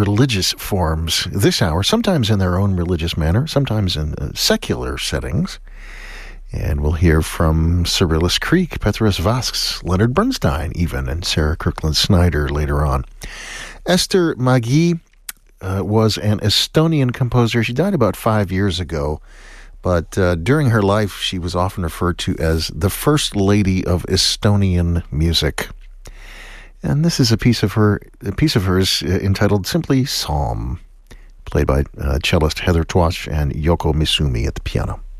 religious forms this hour, sometimes in their own religious manner, sometimes in secular settings. And we'll hear from Cyrillus Creek, Petrus Vasks, Leonard Bernstein even, and Sarah Kirkland Snyder later on. Esther Mägi was an Estonian composer. She died about 5 years ago, but during her life she was often referred to as the First Lady of Estonian music. And this is a piece of hers entitled simply Psalm, played by cellist Heather Twash and Yoko Misumi at the piano.